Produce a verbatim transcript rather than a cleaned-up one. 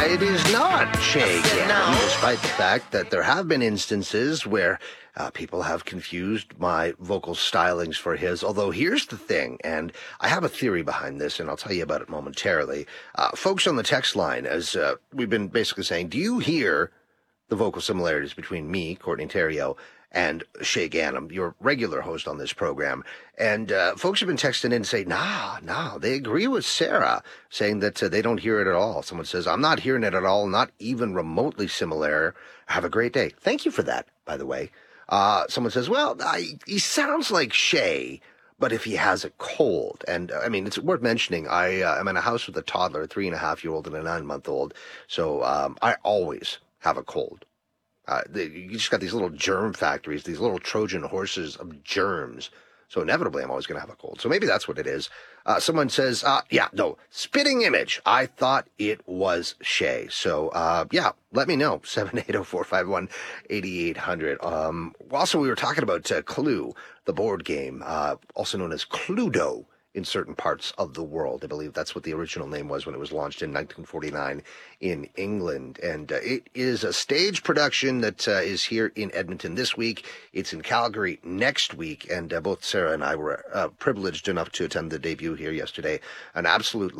It is not Shay Gannon, No. despite the fact that there have been instances where uh, people have confused my vocal stylings for his. Although here's the thing, and I have a theory behind this, and I'll tell you about it momentarily. Uh, folks on the text line, as uh, we've been basically saying, do you hear the vocal similarities between me, Courtney Theriault, and Shay Gannon, your regular host on this program? And uh, folks have been texting in saying, nah, nah, they agree with Sarah, saying that uh, they don't hear it at all. Someone says, I'm not hearing it at all, not even remotely similar. Have a great day. Thank you for that, by the way. Uh, someone says, well, I, he sounds like Shay, but if he has a cold. And, uh, I mean, it's worth mentioning, I uh, am in a house with a toddler, a three-and-a-half-year-old and a nine-month-old, so um, I always have a cold. Uh, the, you just got these little germ factories, these little Trojan horses of germs. So inevitably, I'm always going to have a cold. So maybe that's what it is. Uh, someone says, uh, yeah, no, spitting image. I thought it was Shay. So, uh, yeah, let me know. seven eight zero, four five one, eight eight zero zero. Um, also, we were talking about uh, Clue, the board game, uh, also known as Cluedo in certain parts of the world. I believe that's what the original name was when it was launched in nineteen forty-nine in England. And uh, it is a stage production that uh, is here in Edmonton this week. It's in Calgary next week. And uh, both Sarah and I were uh, privileged enough to attend the debut here yesterday. An absolute